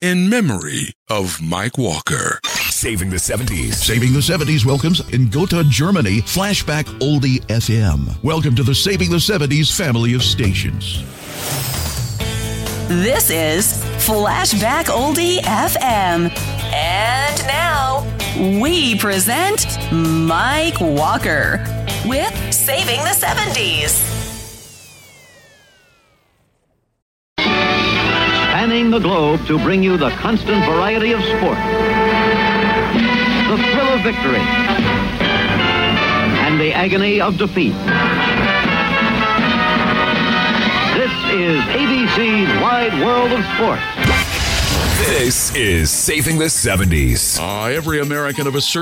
in memory of Mike Walker. Saving the 70s. Saving the 70s welcomes in Gotha, Germany, Flashback Oldie FM. Welcome to the Saving the 70s family of stations. This is Flashback Oldie FM. And now, we present Mike Walker with Saving the 70s. Spanning the globe to bring you the constant variety of sport, the thrill of victory, and the agony of defeat. This is ABC's Wide World of Sports. This is Saving the 70s. Every American of a certain